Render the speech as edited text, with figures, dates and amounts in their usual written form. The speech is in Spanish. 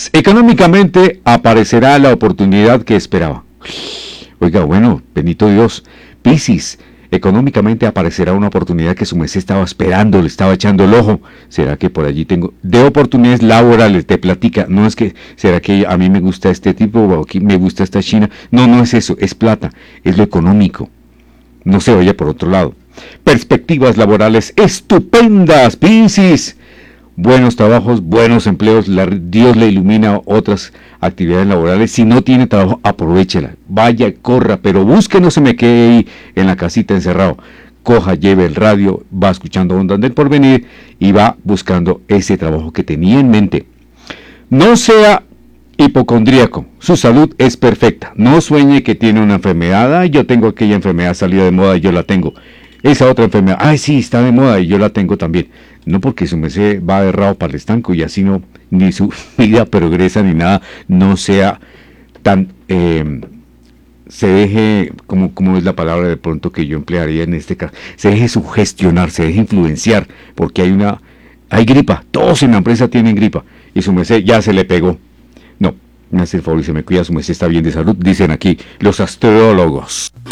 Piscis, económicamente aparecerá la oportunidad que esperaba. Oiga, bueno, bendito Dios. Piscis, económicamente aparecerá una oportunidad que su merced estaba esperando, le estaba echando el ojo. ¿Será que por allí tengo de oportunidades laborales? Te platica. No es que, ¿será que a mí me gusta este tipo o aquí me gusta esta China? No, no es eso, es plata, es lo económico. No se vaya por otro lado. Perspectivas laborales estupendas, Piscis. Buenos trabajos, buenos empleos, Dios le ilumina otras actividades laborales. Si no tiene trabajo, aprovéchela, vaya, corra, pero busque, no se me quede ahí en la casita encerrado. Coja, lleve el radio, va escuchando Ondas del Porvenir y va buscando ese trabajo que tenía en mente. No sea hipocondríaco, su salud es perfecta. No sueñe que tiene una enfermedad. Ay, yo tengo aquella enfermedad salida de moda y yo la tengo. Esa otra enfermedad, ay, sí, está de moda y yo la tengo también. No, porque su merced va errado para el estanco y así no, ni su vida progresa ni nada. No sea tan, se deje, como es la palabra de pronto que yo emplearía en este caso, se deje sugestionar, se deje influenciar, porque hay gripa, todos en la empresa tienen gripa y su merced ya se le pegó. No, me hace el favor y se me cuida, su merced está bien de salud, dicen aquí los astrólogos.